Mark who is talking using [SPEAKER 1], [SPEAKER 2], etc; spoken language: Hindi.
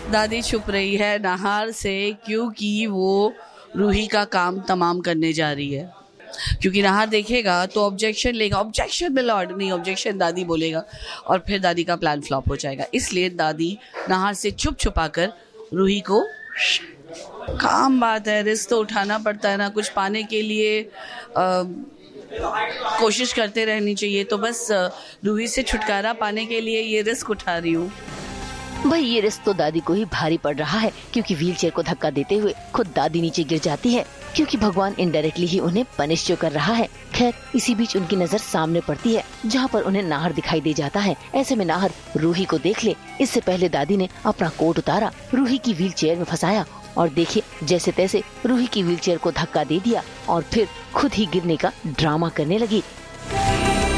[SPEAKER 1] दादी छुप रही है नाहार से क्योंकि वो रूही का काम तमाम करने जा रही है। क्योंकि नाहार देखेगा तो ऑब्जेक्शन लेगा, ऑब्जेक्शन मिलॉर्ड, नहीं ऑब्जेक्शन दादी बोलेगा और फिर दादी का प्लान फ्लॉप हो जाएगा। इसलिए दादी नाहार से छुप छुपा कर रूही को, काम बात है, रिस्क तो उठाना पड़ता है ना, कुछ पाने के लिए कोशिश करते रहनी चाहिए। तो बस रूही से छुटकारा पाने के लिए ये रिस्क उठा रही हूँ।
[SPEAKER 2] भाई ये रिस्क तो दादी को ही भारी पड़ रहा है, क्योंकि व्हीलचेयर को धक्का देते हुए खुद दादी नीचे गिर जाती है, क्योंकि भगवान इनडायरेक्टली ही उन्हें पनिश जो कर रहा है। खैर इसी बीच उनकी नजर सामने पड़ती है जहाँ पर उन्हें नाहर दिखाई दे जाता है। ऐसे में नाहर रूही को देख ले, इससे पहले दादी ने अपना कोट उतारा, रूही की व्हीलचेयर में फंसाया और देखिए जैसे तैसे रूही की व्हीलचेयर को धक्का दे दिया और फिर खुद ही गिरने का ड्रामा करने लगी।